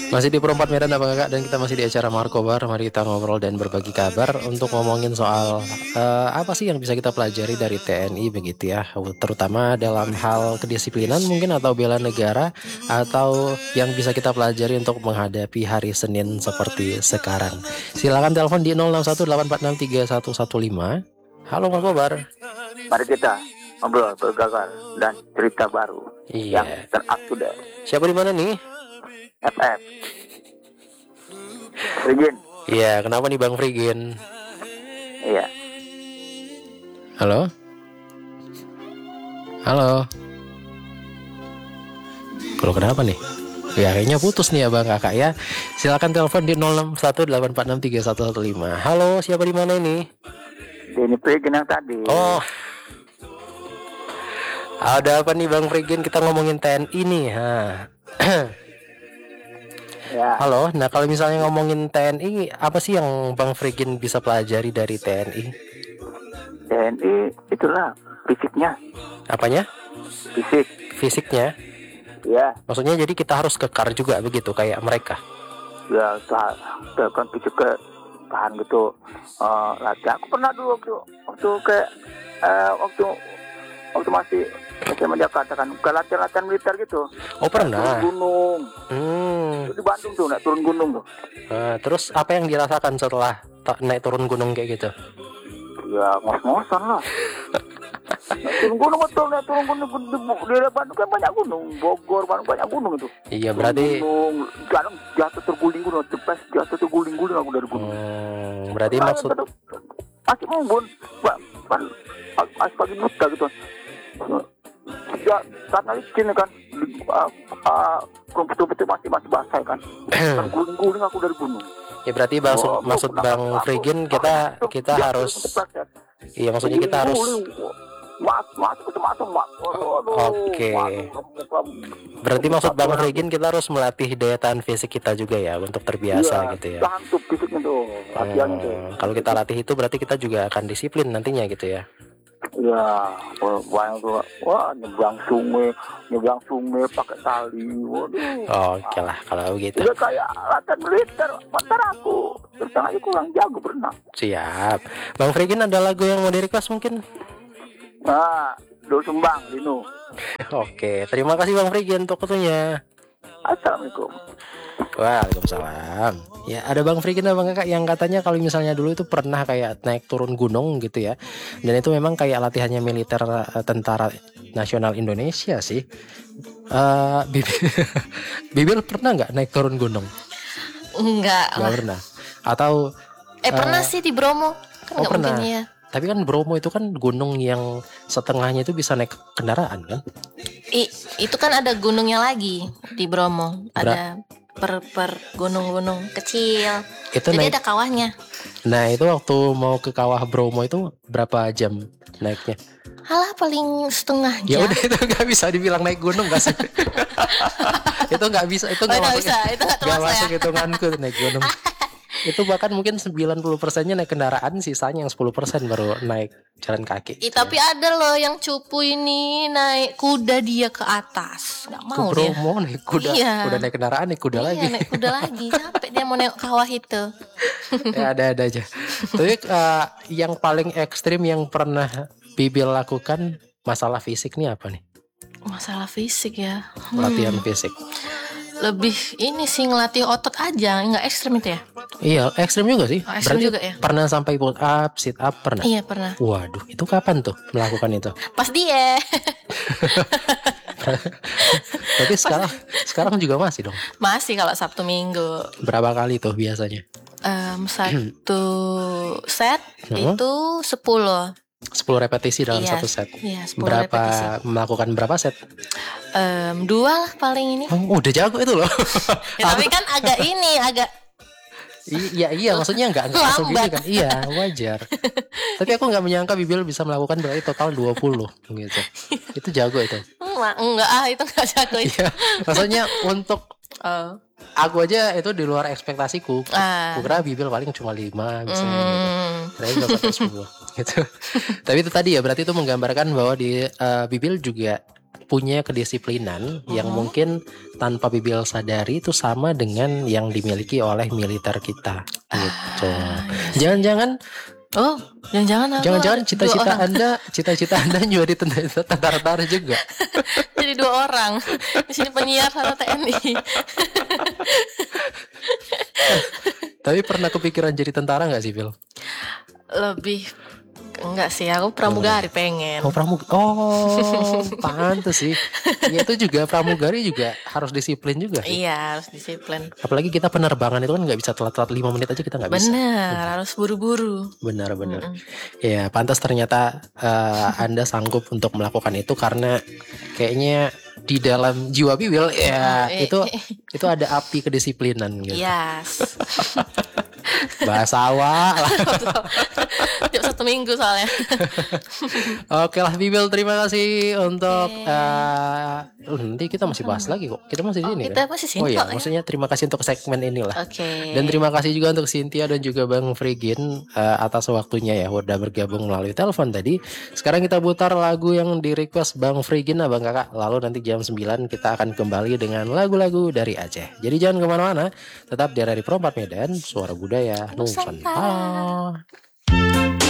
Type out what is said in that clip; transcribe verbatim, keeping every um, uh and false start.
Masih di Perempat Medan apa kakak, dan kita masih di acara Markobar. Mari kita ngobrol dan berbagi kabar untuk ngomongin soal eh, apa sih yang bisa kita pelajari dari T N I begitu ya, terutama dalam hal kedisiplinan mungkin atau bela negara, atau yang bisa kita pelajari untuk menghadapi hari Senin seperti sekarang. Silakan telepon di nol enam satu delapan empat enam tiga satu satu lima. Halo Markobar. Mari kita ngobrol, bergagal dan cerita baru Iya. yang terup to date. Siapa di mana nih? F F Rigin. Iya, kenapa nih Bang Frigin? Iya. Halo? Halo? Kalau kenapa nih? Ya kayaknya putus nih ya Bang Kakak ya. Silakan telepon di nol enam satu delapan empat enam tiga satu satu lima. Halo, siapa di mana ini? Ini Rigin yang tadi. Oh. Ada apa nih Bang Frigin? Kita ngomongin T N I nih. Ha. Ya. Halo, nah kalau misalnya ngomongin T N I, apa sih yang Bang Frigin bisa pelajari dari T N I? T N I itulah fisiknya. Apanya? Fisik. Fisiknya? Ya. Maksudnya jadi kita harus kekar juga begitu kayak mereka? Ya, tahan. Kan fisik ke tahan gitu. Uh, latihan. Aku pernah dulu waktu waktu ke uh, waktu waktu masih S M A Jakarta kan, ke latihan-latihan militer gitu. Oh pernah. Turun gunung. Hmm. Di Bandung tuh, naik turun gunung tuh. Nah, terus apa yang dirasakan setelah ta- naik turun gunung kayak gitu? Ya ngos-ngosan lah. Naik turun gunung betul, naik turun gunung di, di Bandung kan banyak gunung, Bogor, Bandung banyak gunung itu. Iya Turun berarti. Gunung, kadang jatuh terguling gunung, cepet jatuh terguling-guling aku dari gunung. Hmm, berarti Nah, maksud. betul, masih embun, kan pas pagi buta gitu. Ya, karena izin kan, uh, uh, rumput-rumput masih masih basah kan, terguling-guling aku dari gunung. Ya berarti bang, Oh, maksud aku, Bang aku, Frigin aku, kita aku, kita aku, harus. Iya maksudnya kita harus. Mas, mas, itu masuk, mas. Oke. Berarti maksud Bang Frigin kita harus melatih daya tahan fisik kita juga ya untuk terbiasa ya, gitu ya. Tahan tuh fisiknya tuh, latihan hmm, tuh. Kalau kita latih itu berarti kita juga akan disiplin nantinya gitu ya. Ya, banyak tuh. Wah, nyebrang sungai, nyebrang sungai pakai tali. Waduh. Oke lah kalau begitu. Udah kayak latihan militer, bentar aku. Terus aja kurang jago berenang. Siap. Bang Frigin ada lagu yang mau di-request mungkin? Nah, Dul Sumbang, Dino. Oke, terima kasih Bang Frigin untuk waktunya. Assalamualaikum. Waalaikumsalam. Ya ada Bang Frigin Bang Kakak yang katanya kalau misalnya dulu itu pernah kayak naik turun gunung gitu ya. Dan itu memang kayak latihannya militer uh, tentara nasional Indonesia sih. uh, Bibil, Bibil pernah nggak naik turun gunung? Enggak Nggak lah. pernah. Atau Eh pernah uh, sih di Bromo. Kan oh nggak pernah. mungkin ya. Tapi kan Bromo itu kan gunung yang setengahnya itu bisa naik kendaraan kan? I, itu kan ada gunungnya lagi di Bromo. Ber- Ada per per gunung-gunung kecil. Itu Jadi naik. ada kawahnya. Nah itu waktu mau ke kawah Bromo itu berapa jam naiknya? Halah paling setengah Ya jam. udah itu nggak bisa dibilang naik gunung nggak sih? Itu nggak bisa, itu Oh, nggak nggak masuk, bisa, itu nggak nggak termasuk masuk ya. hitunganku tuh naik gunung. Itu bahkan mungkin sembilan puluh persennya naik kendaraan, sisanya yang sepuluh persen baru naik jalan kaki. I, tapi ada loh yang cupu ini naik kuda dia ke atas. Nggak Ke mau dia. Bromo naik kuda, Iya. kuda naik kendaraan naik kuda Iya, lagi. naik kuda lagi. Sampai dia mau naik kawah itu. Ya ada-ada aja. Tapi uh, yang paling ekstrim yang pernah Bibil lakukan masalah fisik nih apa nih? Masalah fisik ya. Hmm. Latihan fisik. Lebih ini sih ngelatih otot aja, nggak ekstrim itu ya? Iya, ekstrim juga sih. Oh, ekstrim Berarti juga ya? pernah sampai pull up, sit up pernah? Iya pernah. Waduh, itu kapan tuh melakukan itu? Pas dia. Tapi sekarang sekarang juga masih dong. Masih kalau Sabtu Minggu. Berapa kali tuh biasanya? Um, satu set Hmm? itu sepuluh. sepuluh repetisi dalam Iya, satu set. Iya, sepuluh Berapa repetisi. melakukan berapa set? Um, dua lah paling ini. Oh, udah jago itu loh. Ya, tapi kan agak ini, agak I- Iya iya maksudnya nggak nggak langsung gini Lambat. kan. Iya, wajar. Tapi aku nggak menyangka Bibil bisa melakukan berarti total dua puluh gitu. Itu jago itu. enggak, enggak ah itu enggak jago itu. Iya. Maksudnya untuk Oh. aku aja itu di luar ekspektasiku. Ah. Kukira Bibil paling cuma lima misalnya gitu. Hmm. Kirain nggak sampai sepuluh gitu. Tapi itu tadi ya berarti itu menggambarkan bahwa di uh, Bibil juga punya kedisiplinan yang Mhm. mungkin tanpa Bibil sadari itu sama dengan yang dimiliki oleh militer kita gitu. Ah, iya sih. Jangan-jangan Oh, jangan-jangan aku jangan-jangan dua cita-cita orang. Anda, cita-cita Anda juga di tentara tentara juga. Jadi dua orang. Di sini penyiar sama T N I. Tapi pernah kepikiran jadi tentara nggak sih, Phil? Lebih enggak sih, aku pramugari pengen. Oh pramugari, oh pantes sih. Ya itu juga pramugari juga harus disiplin juga sih. Iya, harus disiplin. Apalagi kita penerbangan itu kan nggak bisa telat-telat lima menit aja kita nggak bisa. Bener, harus buru-buru. Benar-benar. Mm-mm. Ya pantas ternyata eh, Anda sanggup untuk melakukan itu karena kayaknya di dalam jiwa Bibil ya Eh, itu eh, itu ada api kedisiplinan gitu. Yes. Bahasa awak lah. Tiap satu minggu soalnya. Oke lah Bibil, terima kasih untuk Oke. eh, uh, nanti kita masih bahas lagi kok. Kita masih di Oh, sini kita kan? masih sini Oh iya, kok, ya. maksudnya terima kasih untuk segmen inilah. Oke. Dan terima kasih juga untuk Cynthia dan juga Bang Frigin eh, atas waktunya ya udah bergabung melalui telepon tadi. Sekarang kita putar lagu yang di request Bang Frigin Abang Kakak. Lalu nanti jam sembilan kita akan kembali dengan lagu-lagu dari Aceh. Jadi jangan kemana-mana, tetap di R R I Pro empat Medan, Suara Budaya Nusantara. Nusantara.